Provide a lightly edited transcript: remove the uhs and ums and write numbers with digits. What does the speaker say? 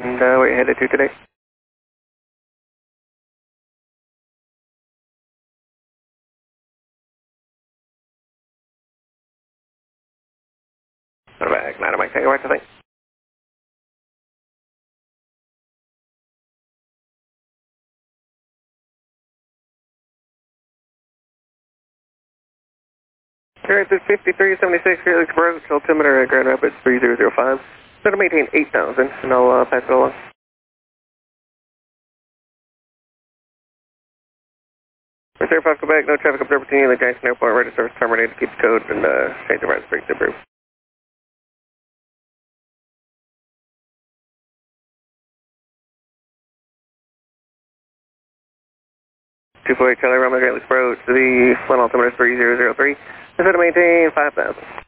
And where you headed to today? Back, not Mike, take a right to think. Here at 5376 Felix Approach, altimeter at Grand Rapids 3005. So to maintain 8,000, and I'll pass it along. Reserve 5 Quebec, no traffic observed between the Jackson Airport, ready service terminated, keep the code, and change the right speak to approve. 248 Charlie Romeo Great Lakes Approach, the Flint altimeter is 3003. Instead to maintain 5,000.